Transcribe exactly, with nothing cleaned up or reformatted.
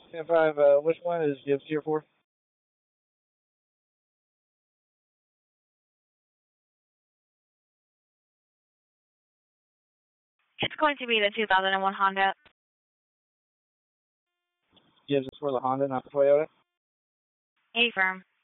ten five, uh, which one is Gibbs tier four? It's going to be the two thousand one Honda. Gibbs is for the Honda, not the Toyota? A firm.